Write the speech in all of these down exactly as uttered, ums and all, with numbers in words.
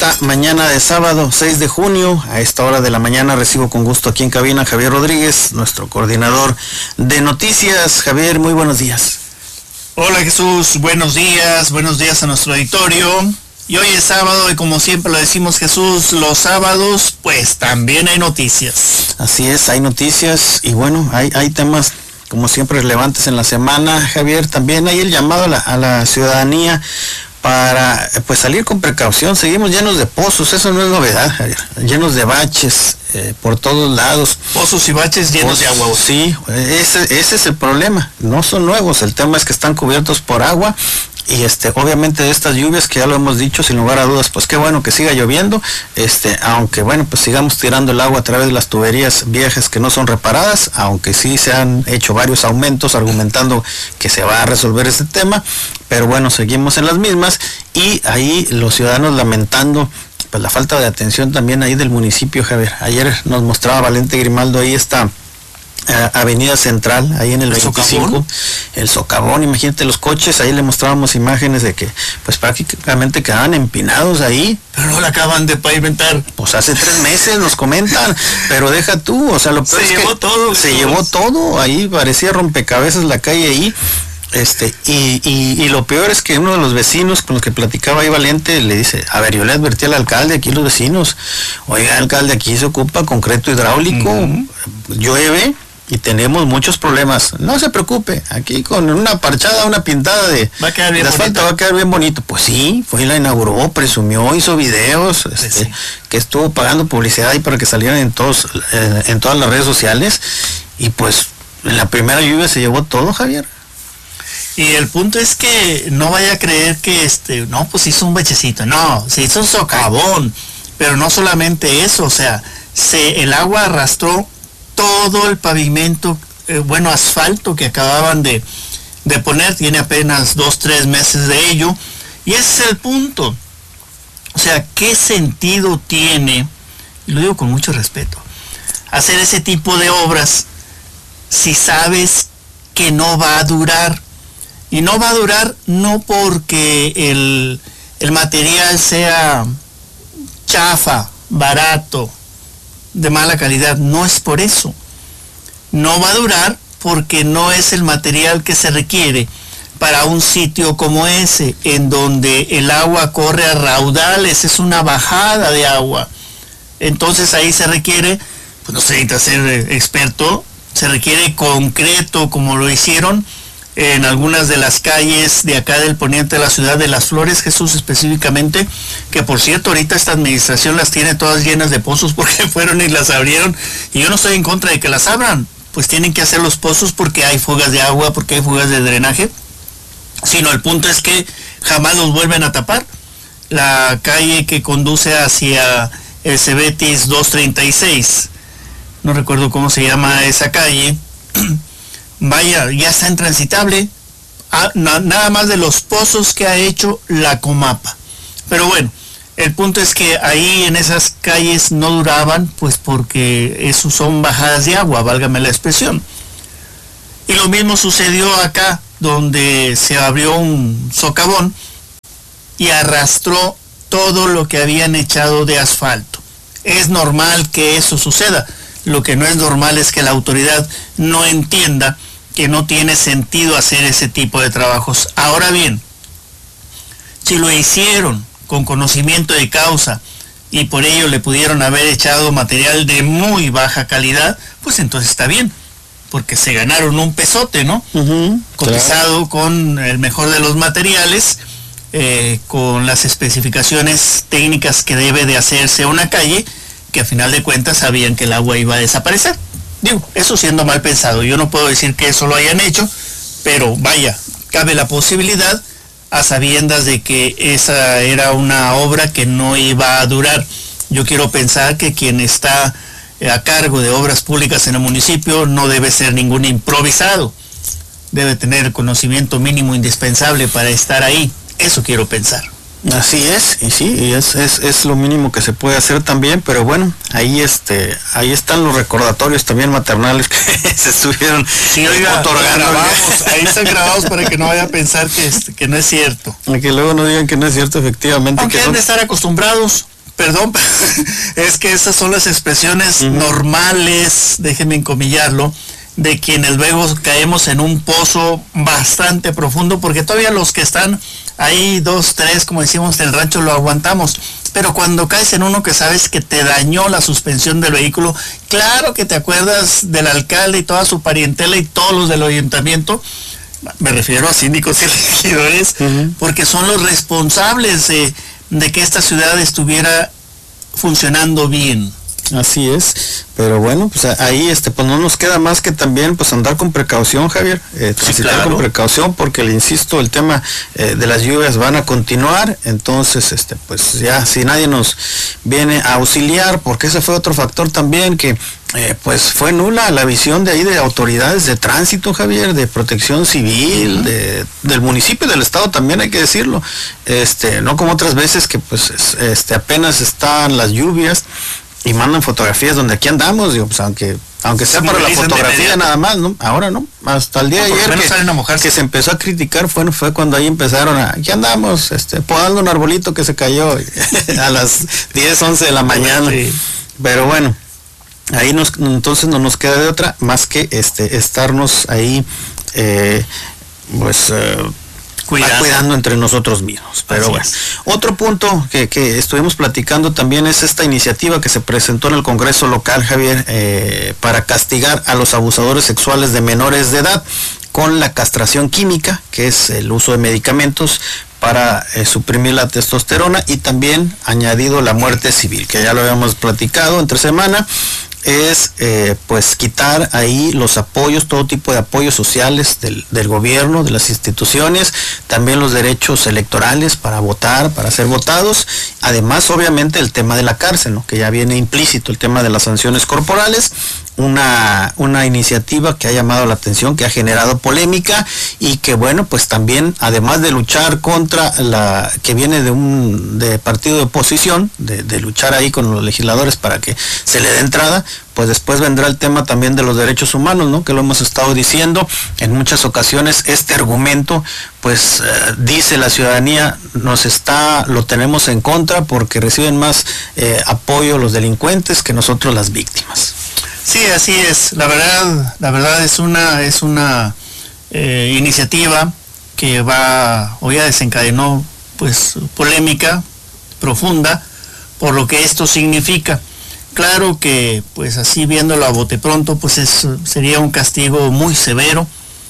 esta mañana de sábado seis de junio. A esta hora de la mañana recibo con gusto aquí en cabina a Javier Rodríguez, nuestro coordinador de noticias. Javier, muy buenos días. Hola Jesús, buenos días, buenos días a nuestro auditorio. Y hoy es sábado y como siempre lo decimos Jesús, los sábados pues también hay noticias. Así es, hay noticias y bueno, hay, hay temas como siempre relevantes en la semana, Javier. También hay el llamado a la, a la ciudadanía para pues salir con precaución. Seguimos llenos de pozos, eso no es novedad, Javier. Llenos de baches eh, por todos lados. Pozos y baches llenos pozos, de agua. Sí, ese, ese es el problema. No son nuevos, el tema es que están cubiertos por agua. Y este, obviamente estas lluvias que ya lo hemos dicho, sin lugar a dudas, pues qué bueno que siga lloviendo, este, aunque bueno, pues sigamos tirando el agua a través de las tuberías viejas que no son reparadas, aunque sí se han hecho varios aumentos argumentando que se va a resolver este tema, pero bueno, seguimos en las mismas y ahí los ciudadanos lamentando pues la falta de atención también ahí del municipio, Javier. Ayer nos mostraba Valente Grimaldo ahí esta Avenida Central, ahí en el, el veinticinco, socavón. el socavón, imagínate los coches, ahí le mostrábamos imágenes de que pues prácticamente quedaban empinados ahí. Pero no la acaban de pavimentar. Pues hace tres meses nos comentan, pero deja tú, o sea, lo peor se es llevó que todo. Se llevó todo, ahí parecía rompecabezas la calle ahí. Este, y, y, y lo peor es que uno de los vecinos con los que platicaba ahí Valente le dice, a ver, yo le advertí al alcalde, aquí los vecinos, oiga, alcalde, aquí se ocupa concreto hidráulico, uh-huh. llueve y tenemos muchos problemas. No se preocupe, aquí con una parchada, una pintada de, va a quedar bien de asfalto bonito. va a quedar bien bonito. Pues sí, fue y la inauguró, presumió, hizo videos, este, sí. que estuvo pagando publicidad ahí para que salieran en todos, eh, en todas las redes sociales. Y pues en la primera lluvia se llevó todo, Javier. Y el punto es que no vaya a creer que este, no, pues hizo un bachecito, no, se hizo un socavón, pero no solamente eso, o sea, se, el agua arrastró todo el pavimento, eh, bueno, asfalto que acababan de, de poner, tiene apenas dos, tres meses de ello, y ese es el punto. O sea, ¿qué sentido tiene, y lo digo con mucho respeto, hacer ese tipo de obras si sabes que no va a durar? Y no va a durar no porque el, el material sea chafa, barato, de mala calidad, no es por eso. No va a durar porque no es el material que se requiere para un sitio como ese, en donde el agua corre a raudales, es una bajada de agua. Entonces ahí se requiere, pues no se necesita ser experto, se requiere concreto como lo hicieron en algunas de las calles de acá del poniente de la ciudad de Las Flores, Jesús, específicamente, que por cierto ahorita esta administración las tiene todas llenas de pozos porque fueron y las abrieron, y yo no estoy en contra de que las abran, pues tienen que hacer los pozos porque hay fugas de agua, porque hay fugas de drenaje, sino el punto es que jamás los vuelven a tapar. La calle que conduce hacia el Cebetis doscientos treinta y seis, no recuerdo cómo se llama esa calle, vaya, ya está intransitable, ah, na, nada más de los pozos que ha hecho la Comapa. Pero bueno, el punto es que ahí en esas calles no duraban, pues porque eso son bajadas de agua, válgame la expresión. Y lo mismo sucedió acá, donde se abrió un socavón y arrastró todo lo que habían echado de asfalto. Es normal que eso suceda. Lo que no es normal es que la autoridad no entienda que no tiene sentido hacer ese tipo de trabajos. Ahora bien, si lo hicieron con conocimiento de causa y por ello le pudieron haber echado material de muy baja calidad, pues entonces está bien, porque se ganaron un pesote, ¿no? Uh-huh, cotizado, claro, con el mejor de los materiales, eh, con las especificaciones técnicas que debe de hacerse una calle, que a final de cuentas sabían que el agua iba a desaparecer. Digo, eso siendo mal pensado, yo no puedo decir que eso lo hayan hecho, pero vaya, cabe la posibilidad a sabiendas de que esa era una obra que no iba a durar. Yo quiero pensar que quien está a cargo de obras públicas en el municipio no debe ser ningún improvisado, debe tener el conocimiento mínimo indispensable para estar ahí, eso quiero pensar. Así es, y sí, y es, es, es lo mínimo que se puede hacer también, pero bueno, ahí este, ahí están los recordatorios también maternales que se estuvieron sí, oiga, otorgando. Grabamos, ahí están grabados para que no vaya a pensar que, este, que no es cierto. Que luego no digan que no es cierto, efectivamente. Aunque que han son... de estar acostumbrados, perdón, es que esas son las expresiones uh-huh. normales, déjenme encomillarlo, de quienes luego caemos en un pozo bastante profundo, porque todavía los que están ahí, dos, tres, como decimos del rancho, lo aguantamos, pero cuando caes en uno que sabes que te dañó la suspensión del vehículo, claro que te acuerdas del alcalde y toda su parientela y todos los del ayuntamiento, me refiero a síndicos y regidores, uh-huh. porque son los responsables de, de que esta ciudad estuviera funcionando bien. Así es, pero bueno, pues ahí este pues no nos queda más que también pues andar con precaución, Javier, eh, transitar sí, claro. con precaución, porque le insisto, el tema eh, de las lluvias van a continuar, entonces este pues ya si nadie nos viene a auxiliar, porque ese fue otro factor también que eh, pues fue nula la visión de ahí de autoridades de tránsito, Javier, de protección civil, uh-huh. de, del municipio y del estado también hay que decirlo, este no como otras veces que pues este apenas están las lluvias y mandan fotografías donde aquí andamos, digo, pues aunque aunque sea para la fotografía nada más, ¿no? Ahora no, hasta el día no, de ayer que, que se empezó a criticar fue, fue cuando ahí empezaron a, aquí andamos, este, podando un arbolito que se cayó a las diez, once de la mañana, sí. Pero bueno, ahí nos, entonces no nos queda de otra más que este estarnos ahí, eh, pues... Eh, Cuidando. cuidando entre nosotros mismos, pero Así bueno. Es. Otro punto que, que estuvimos platicando también es esta iniciativa que se presentó en el Congreso local, Javier, eh, para castigar a los abusadores sexuales de menores de edad con la castración química, que es el uso de medicamentos para eh, suprimir la testosterona, y también añadido la muerte civil, que ya lo habíamos platicado entre semana. Es eh, pues quitar ahí los apoyos, todo tipo de apoyos sociales del, del gobierno, de las instituciones, también los derechos electorales para votar, para ser votados, además obviamente el tema de la cárcel, ¿no? Que ya viene implícito el tema de las sanciones corporales, una, una iniciativa que ha llamado la atención, que ha generado polémica y que bueno, pues también además de luchar contra la, que viene de un de partido de oposición, de, de luchar ahí con los legisladores para que se le dé entrada, pues después vendrá el tema también de los derechos humanos, ¿no? Que lo hemos estado diciendo en muchas ocasiones, este argumento, pues eh, dice la ciudadanía, nos está, lo tenemos en contra porque reciben más eh, apoyo los delincuentes que nosotros las víctimas. Sí, así es, la verdad, la verdad es una, es una eh, iniciativa que va, hoy ya desencadenó pues polémica profunda por lo que esto significa. Claro que, pues así viéndolo a bote pronto, pues es, sería un castigo muy severo,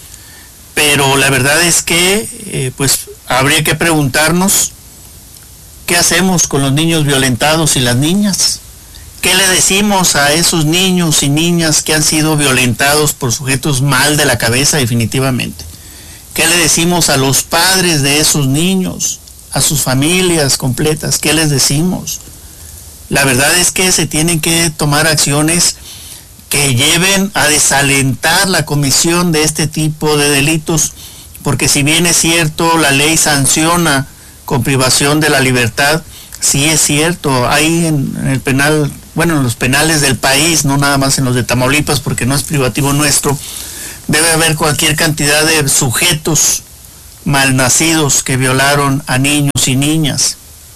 pero la verdad es que, eh, pues habría que preguntarnos, ¿qué hacemos con los niños violentados y las niñas? ¿Qué le decimos a esos niños y niñas que han sido violentados por sujetos mal de la cabeza definitivamente? ¿Qué le decimos a los padres de esos niños, a sus familias completas? ¿Qué les decimos? La verdad es que se tienen que tomar acciones que lleven a desalentar la comisión de este tipo de delitos, porque si bien es cierto, la ley sanciona con privación de la libertad, sí es cierto, hay en, en el penal, bueno, en los penales del país, no nada más en los de Tamaulipas, porque no es privativo nuestro, debe haber cualquier cantidad de sujetos malnacidos que violaron a niños y niñas.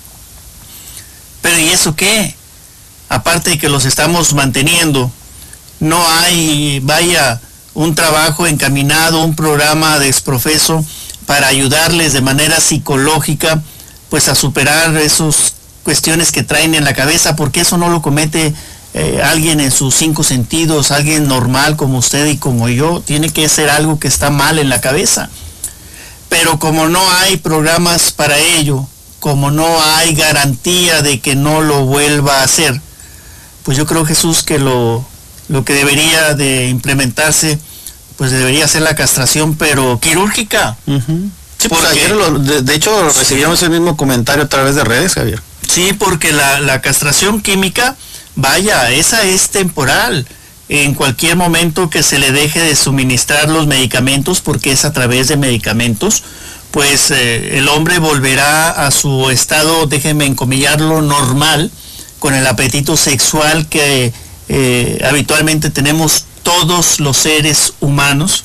Pero ¿y eso qué? Aparte de que los estamos manteniendo, no hay, vaya, un trabajo encaminado, un programa de exprofeso para ayudarles de manera psicológica, pues a superar esas cuestiones que traen en la cabeza, porque eso no lo comete eh, alguien en sus cinco sentidos, alguien normal como usted y como yo, tiene que ser algo que está mal en la cabeza. Pero como no hay programas para ello, como no hay garantía de que no lo vuelva a hacer, pues yo creo, Jesús, que lo, lo que debería de implementarse, pues debería ser la castración, pero quirúrgica. Uh-huh. Sí, pues ayer, lo, de, de hecho, recibíamos el mismo comentario a través de redes, Javier. Sí, porque la, la castración química, vaya, esa es temporal. En cualquier momento que se le deje de suministrar los medicamentos, porque es a través de medicamentos, pues eh, el hombre volverá a su estado, déjenme encomillarlo, normal, con el apetito sexual que eh, habitualmente tenemos todos los seres humanos,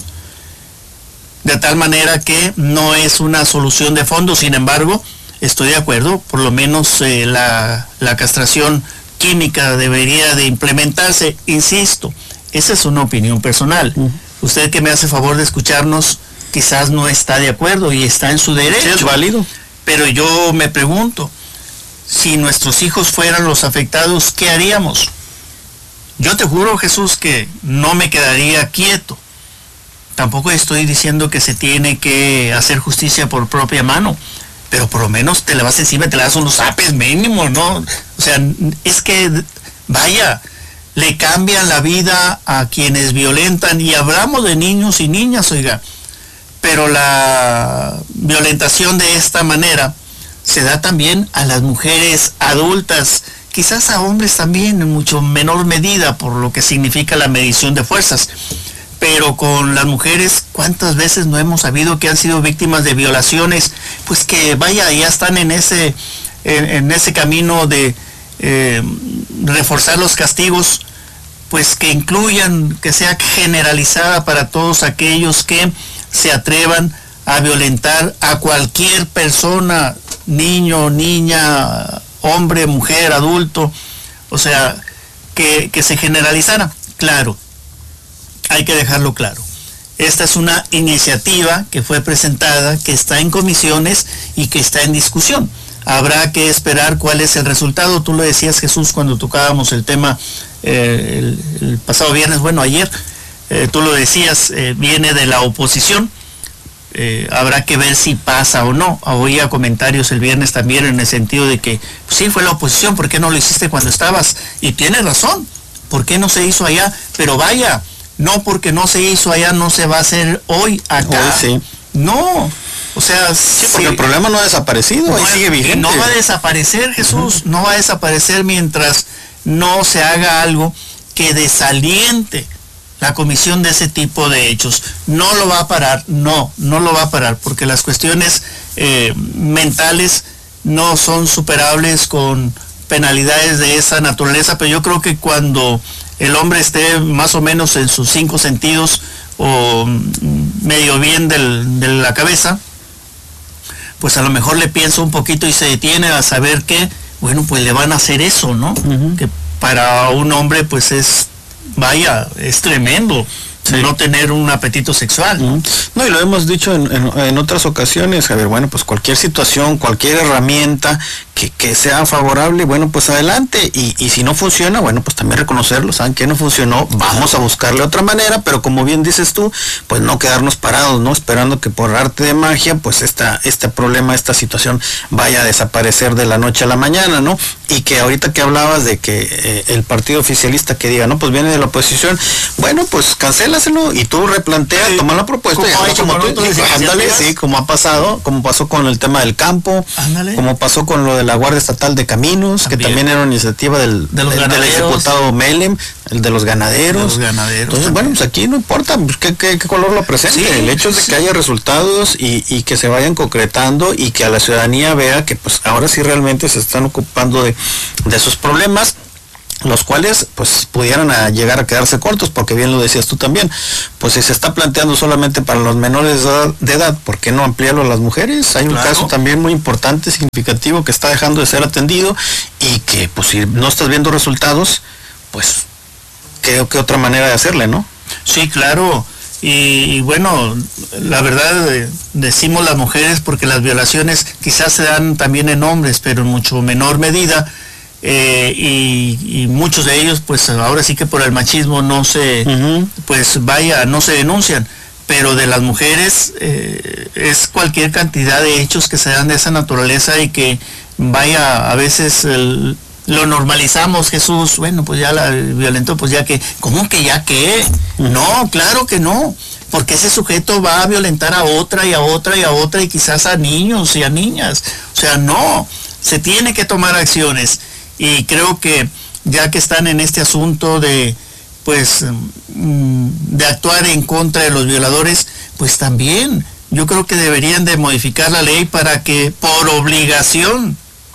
de tal manera que no es una solución de fondo. Sin embargo, estoy de acuerdo, por lo menos eh, la, la castración química debería de implementarse. Insisto, esa es una opinión personal. Uh-huh. Usted que me hace favor de escucharnos, quizás no está de acuerdo y está en su derecho. Sí, es válido. Pero yo me pregunto, si nuestros hijos fueran los afectados, ¿qué haríamos? Yo te juro, Jesús, que no me quedaría quieto. Tampoco estoy diciendo que se tiene que hacer justicia por propia mano, pero por lo menos te le vas encima, te le das unos apes mínimo, ¿no? O sea, es que, vaya, le cambian la vida a quienes violentan, y hablamos de niños y niñas, oiga, pero la violentación de esta manera se da también a las mujeres adultas, quizás a hombres también en mucho menor medida por lo que significa la medición de fuerzas. Pero con las mujeres, ¿cuántas veces no hemos sabido que han sido víctimas de violaciones? Pues que vaya, ya están en ese, en, en ese camino de eh, reforzar los castigos, pues que incluyan, que sea generalizada para todos aquellos que se atrevan a violentar a cualquier persona, niño, niña, hombre, mujer, adulto. O sea, que, que se generalizara. Claro, hay que dejarlo claro. Esta es una iniciativa que fue presentada, que está en comisiones y que está en discusión. Habrá que esperar cuál es el resultado. Tú lo decías, Jesús, cuando tocábamos el tema eh, el, el pasado viernes, bueno, ayer, eh, tú lo decías, eh, viene de la oposición. Eh, habrá que ver si pasa o no. Oía comentarios el viernes también en el sentido de que, pues sí, fue la oposición, ¿por qué no lo hiciste cuando estabas? Y tienes razón, ¿por qué no se hizo allá? Pero vaya, no porque no se hizo allá no se va a hacer hoy acá. Hoy sí. No, o sea, sí, porque sí, el problema no ha desaparecido, no, sigue vigente. No va a desaparecer, Jesús, uh-huh. no va a desaparecer mientras no se haga algo que desaliente la comisión de ese tipo de hechos. No lo va a parar, no, no lo va a parar, porque las cuestiones eh, mentales no son superables con penalidades de esa naturaleza, pero yo creo que cuando el hombre esté más o menos en sus cinco sentidos o medio bien del, de la cabeza, pues a lo mejor le piensa un poquito y se detiene a saber que, bueno, pues le van a hacer eso, ¿no? Uh-huh. Que para un hombre pues es, vaya, es tremendo. Sí. No tener un apetito sexual, ¿no? No, y lo hemos dicho en, en, en otras ocasiones, Javier, bueno, pues cualquier situación, cualquier herramienta que, que sea favorable, bueno, pues adelante, y, y si no funciona, bueno, pues también reconocerlo, saben que no funcionó, vamos a buscarle otra manera, pero como bien dices tú, pues no quedarnos parados, ¿no? Esperando que por arte de magia, pues esta, este problema, esta situación vaya a desaparecer de la noche a la mañana, ¿no? Y que ahorita que hablabas de que eh, el partido oficialista que diga, no, pues viene de la oposición, bueno, pues cancela y tú replanteas, sí, toma la propuesta y ahora como, como tú dices, ándale, sí, como ha pasado, como pasó con el tema del campo, ándale, como pasó con lo de la Guardia Estatal de Caminos, también, que también era una iniciativa del, de los del, del diputado Melem, el de los ganaderos. De los ganaderos. Entonces, también, bueno, pues aquí no importa qué, qué, qué color lo presente, sí, el hecho es de sí. que haya resultados y, y que se vayan concretando y que a la ciudadanía vea que pues ahora sí realmente se están ocupando de, de esos problemas, los cuales pues pudieran a llegar a quedarse cortos, porque bien lo decías tú también, pues si se está planteando solamente para los menores de edad, de edad ¿por qué no ampliarlo a las mujeres? Hay un claro. caso también muy importante, significativo, que está dejando de ser atendido y que pues si no estás viendo resultados, pues ¿qué, qué otra manera de hacerle, no? Sí, claro, y, y bueno, la verdad eh, decimos las mujeres porque las violaciones quizás se dan también en hombres, pero en mucho menor medida. Eh, y, y muchos de ellos pues ahora sí que por el machismo no se uh-huh. pues vaya no se denuncian, pero de las mujeres eh, es cualquier cantidad de hechos que se dan de esa naturaleza y que vaya a veces el, lo normalizamos, Jesús, bueno pues ya la violentó, pues ya que, ¿cómo que ya qué? Uh-huh. No, claro que no, porque ese sujeto va a violentar a otra y a otra y a otra y quizás a niños y a niñas, o sea, no, se tiene que tomar acciones. Y creo que ya que están en este asunto de pues de actuar en contra de los violadores, pues también yo creo que deberían de modificar la ley para que por obligación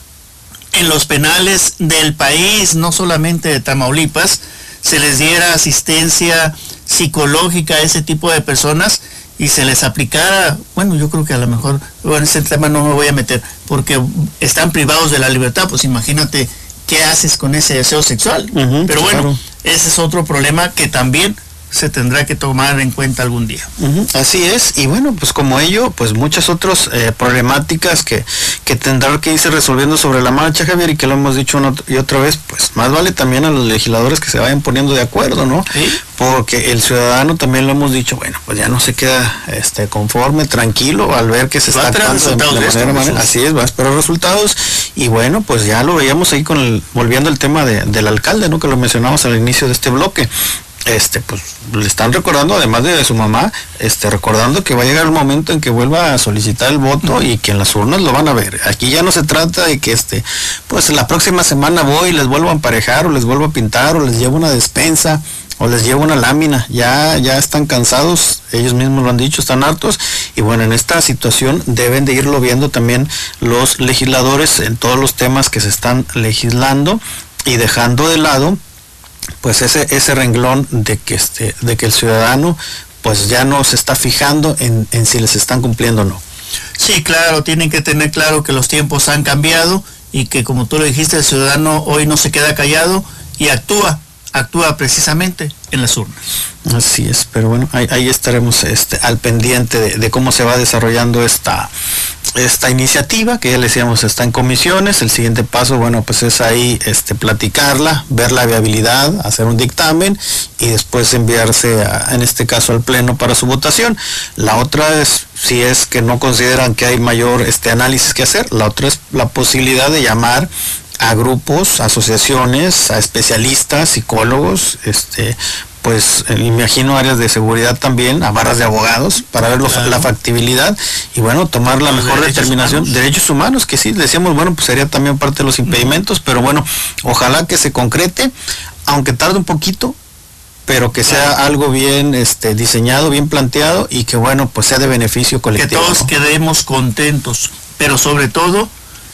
en los penales del país, no solamente de Tamaulipas, se les diera asistencia psicológica a ese tipo de personas y se les aplicara, bueno, yo creo que a lo mejor, bueno, ese tema no me voy a meter, porque están privados de la libertad, pues imagínate qué haces con ese deseo sexual. Uh-huh, pero bueno, claro. Ese es otro problema que también se tendrá que tomar en cuenta algún día. Uh-huh, así es, y bueno, pues como ello, pues muchas otras eh, problemáticas que, que tendrán que irse resolviendo sobre la marcha, Javier, y que lo hemos dicho una y otra vez, pues más vale también a los legisladores que se vayan poniendo de acuerdo, ¿no? ¿Sí? Porque el ciudadano también lo hemos dicho, bueno, pues ya no se queda este conforme, tranquilo, al ver que se está actuando de, de manera, esto, manera así es, va a esperar resultados, y bueno, pues ya lo veíamos ahí con el, volviendo al tema de, del alcalde, ¿no? Que lo mencionamos al inicio de este bloque. Este, pues le están recordando, además de su mamá, este, recordando que va a llegar el momento en que vuelva a solicitar el voto y que en las urnas lo van a ver. Aquí ya no se trata de que este, pues la próxima semana voy y les vuelvo a emparejar o les vuelvo a pintar o les llevo una despensa o les llevo una lámina. Ya, ya están cansados, ellos mismos lo han dicho, están hartos, y bueno, en esta situación deben de irlo viendo también los legisladores en todos los temas que se están legislando y dejando de lado pues ese ese renglón de que este de que el ciudadano pues ya no se está fijando en, en si les están cumpliendo o no. Sí, claro, tienen que tener claro que los tiempos han cambiado y que, como tú lo dijiste, el ciudadano hoy no se queda callado y actúa, actúa precisamente en las urnas. Así es, pero bueno, ahí, ahí estaremos este, al pendiente de, de cómo se va desarrollando esta esta iniciativa, que ya le decíamos está en comisiones. El siguiente paso, bueno, pues es ahí este platicarla, ver la viabilidad, hacer un dictamen y después enviarse a, en este caso al pleno para su votación. La otra es, si es que no consideran que hay mayor este análisis que hacer, la otra es la posibilidad de llamar a grupos, asociaciones, a especialistas, psicólogos, este pues eh, imagino áreas de seguridad también, a barras de abogados, para ver claro. la factibilidad y bueno, tomar la los mejor derechos determinación. Humanos. Derechos humanos, que sí, decíamos, bueno, pues sería también parte de los impedimentos, pero bueno, ojalá que se concrete, aunque tarde un poquito, pero que sea claro. algo bien este diseñado, bien planteado y que bueno, pues sea de beneficio colectivo. Que todos ¿no? quedemos contentos, pero sobre todo,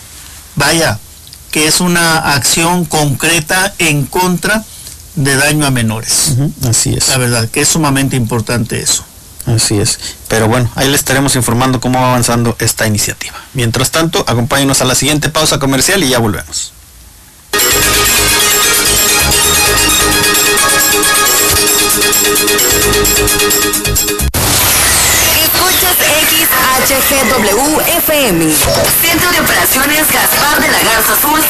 vaya, que es una acción concreta en contra de daño a menores. Uh-huh, así es. La verdad, que es sumamente importante eso. Así es. Pero bueno, ahí le estaremos informando cómo va avanzando esta iniciativa. Mientras tanto, acompáñenos a la siguiente pausa comercial y ya volvemos. Escuchas X H G W F M. Centro de Operaciones Gaspar de la Garza Azul,